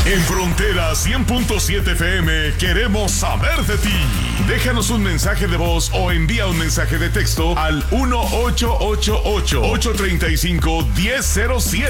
En Frontera 100.7 FM queremos saber de ti. Déjanos un mensaje de voz o envía un mensaje de texto al 1888-835-1007.